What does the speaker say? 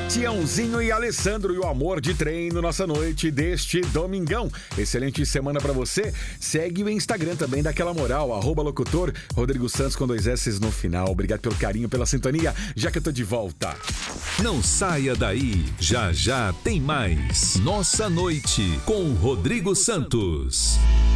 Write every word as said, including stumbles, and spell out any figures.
Tiãozinho e Alessandro e o amor de treino, nossa noite deste domingão. Excelente semana pra você. Segue o Instagram também, dá aquela moral, arroba locutor Rodrigo Santos com dois S no final. Obrigado pelo carinho, pela sintonia, já que eu tô de volta. Não saia daí, já já tem mais. Nossa noite com Rodrigo Santos.